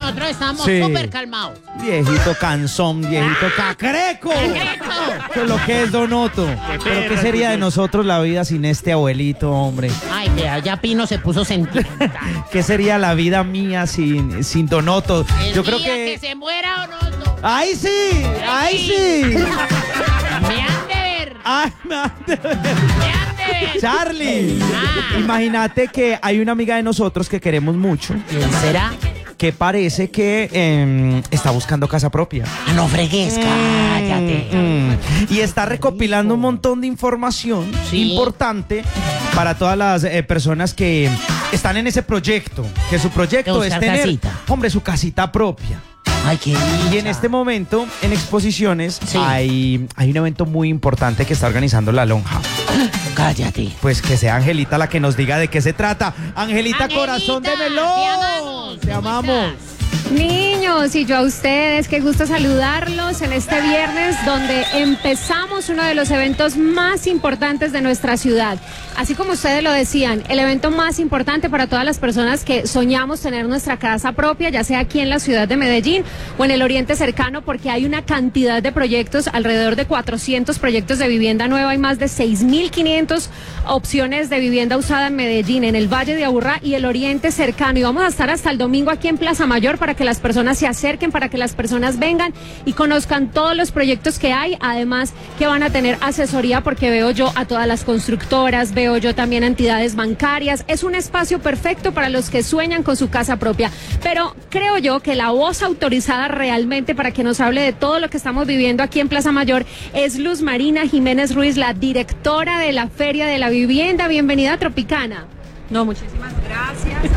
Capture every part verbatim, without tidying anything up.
nosotros estamos Sí. súper calmados. Viejito cansón, viejito Ah. cacreco. ¡Cacreco! Eso es lo que es Don Otto. Pero ¿qué sería de nosotros la vida sin este abuelito, hombre? Ay, vea, ya Pino se puso sentimental. ¿Qué sería la vida mía sin, sin Don Otto? El Yo creo día que... que se muera o no. ¡Ay, sí! ¡Ay, sí! Me han de ver. ¡Ay, me han de ver! Me han de ver. Charlie, Ah. imagínate que hay una amiga de nosotros que queremos mucho, ¿Quién será? que parece que eh, está buscando casa propia. Ah, no fregues, cállate. Mm, y está recopilando un montón de información Sí. importante para todas las eh, personas que están en ese proyecto, que su proyecto De es buscar tener, casita. hombre, su casita propia. Ay, qué Y en este momento, en exposiciones, Sí. hay, hay un evento muy importante que está organizando la Lonja. Cállate. Pues que sea Angelita la que nos diga de qué se trata. Angelita, Angelita, corazón de te melón. amamos. Te ¿Cómo amamos. estás? Niños, y yo a ustedes, qué gusto saludarlos en este viernes donde empezamos uno de los eventos más importantes de nuestra ciudad. Así como ustedes lo decían, el evento más importante para todas las personas que soñamos tener nuestra casa propia, ya sea aquí en la ciudad de Medellín o en el oriente cercano, porque hay una cantidad de proyectos, alrededor de cuatrocientos proyectos de vivienda nueva, hay más de seis mil quinientas opciones de vivienda usada en Medellín, en el Valle de Aburrá y el oriente cercano. Y vamos a estar hasta el domingo aquí en Plaza Mayor para que las personas se acerquen, para que las personas vengan y conozcan todos los proyectos que hay, además que van a tener asesoría porque veo yo a todas las constructoras, veo yo también a entidades bancarias. Es un espacio perfecto para los que sueñan con su casa propia, pero creo yo que la voz autorizada realmente para que nos hable de todo lo que estamos viviendo aquí en Plaza Mayor es Luz Marina Jiménez Ruiz, la directora de la Feria de la Vivienda. Bienvenida a Tropicana. No, muchísimas gracias.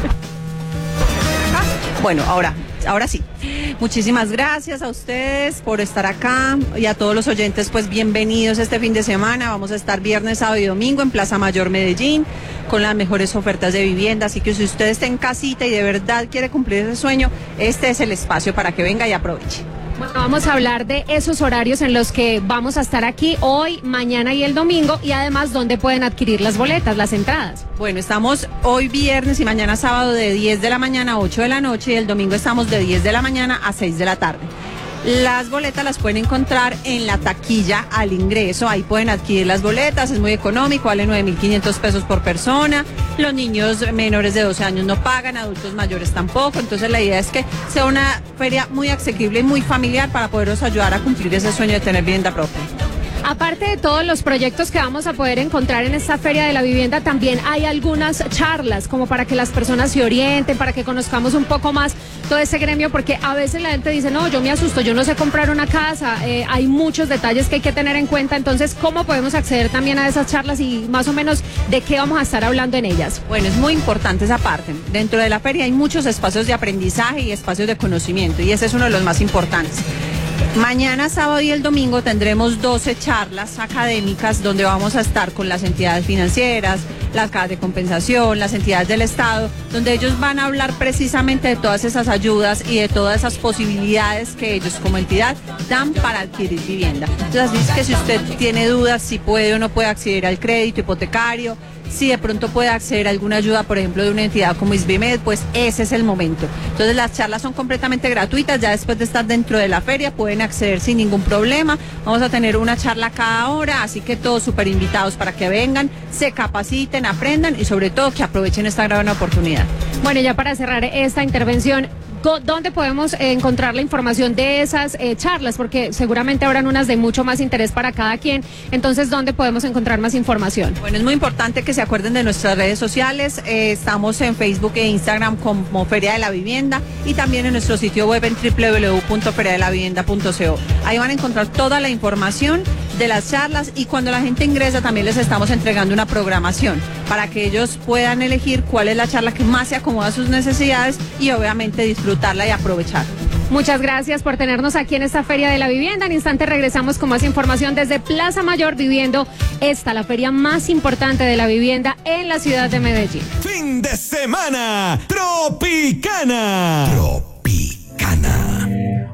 Bueno, ahora, ahora sí. Muchísimas gracias a ustedes por estar acá y a todos los oyentes, pues bienvenidos este fin de semana. Vamos a estar viernes, sábado y domingo en Plaza Mayor Medellín con las mejores ofertas de vivienda. Así que si usted está en casita y de verdad quiere cumplir ese sueño, este es el espacio para que venga y aproveche. Bueno, vamos a hablar de esos horarios en los que vamos a estar aquí hoy, mañana y el domingo, y además dónde pueden adquirir las boletas, las entradas. Bueno, estamos hoy viernes y mañana sábado de diez de la mañana a ocho de la noche y el domingo estamos de diez de la mañana a seis de la tarde. Las boletas las pueden encontrar en la taquilla al ingreso, ahí pueden adquirir las boletas, es muy económico, vale nueve mil quinientos pesos por persona, los niños menores de doce años no pagan, adultos mayores tampoco, entonces la idea es que sea una feria muy asequible y muy familiar para poderos ayudar a cumplir ese sueño de tener vivienda propia. Aparte de todos los proyectos que vamos a poder encontrar en esta Feria de la Vivienda, también hay algunas charlas como para que las personas se orienten, para que conozcamos un poco más todo ese gremio, porque a veces la gente dice, no, yo me asusto, yo no sé comprar una casa, eh, hay muchos detalles que hay que tener en cuenta, entonces, ¿cómo podemos acceder también a esas charlas y más o menos de qué vamos a estar hablando en ellas? Bueno, es muy importante esa parte. Dentro de la feria hay muchos espacios de aprendizaje y espacios de conocimiento y ese es uno de los más importantes. Mañana, sábado y el domingo tendremos doce charlas académicas donde vamos a estar con las entidades financieras, las cajas de compensación, las entidades del Estado, donde ellos van a hablar precisamente de todas esas ayudas y de todas esas posibilidades que ellos como entidad dan para adquirir vivienda. Entonces, así es que si usted tiene dudas si puede o no puede acceder al crédito hipotecario, si de pronto puede acceder a alguna ayuda, por ejemplo, de una entidad como ISBIMED, pues ese es el momento. Entonces las charlas son completamente gratuitas, ya después de estar dentro de la feria pueden acceder sin ningún problema. Vamos a tener una charla cada hora, así que todos súper invitados para que vengan, se capaciten, aprendan y sobre todo que aprovechen esta gran oportunidad. Bueno, ya para cerrar esta intervención, ¿dónde podemos eh, encontrar la información de esas eh, charlas? Porque seguramente habrán unas de mucho más interés para cada quien. Entonces, ¿dónde podemos encontrar más información? Bueno, es muy importante que se acuerden de nuestras redes sociales. Eh, estamos en Facebook e Instagram como Feria de la Vivienda y también en nuestro sitio web en doble u doble u doble u punto feria de la vivienda punto co. Ahí van a encontrar toda la información de las charlas y cuando la gente ingresa también les estamos entregando una programación para que ellos puedan elegir cuál es la charla que más se acomoda a sus necesidades y obviamente disfrutarla y aprovechar. Muchas gracias por tenernos aquí en esta Feria de la Vivienda. En instante regresamos con más información desde Plaza Mayor, viviendo esta, la feria más importante de la vivienda en la ciudad de Medellín. Fin de semana Tropicana. Tropicana.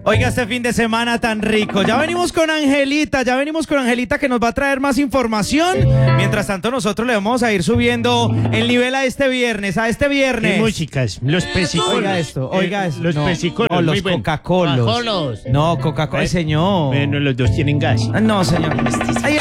Oiga, este fin de semana tan rico. Ya venimos con Angelita, ya venimos con Angelita que nos va a traer más información. Mientras tanto, nosotros le vamos a ir subiendo el nivel a este viernes, a este viernes. ¿Qué músicas? Los pesicolos. Oiga esto, oiga Eh, esto. Los no, pesicolos, no, los muy bueno. Coca-Colos. Coca-Colos. No, Coca-Cola, Eh, señor. Bueno, los dos tienen gas. No, señor. Ay,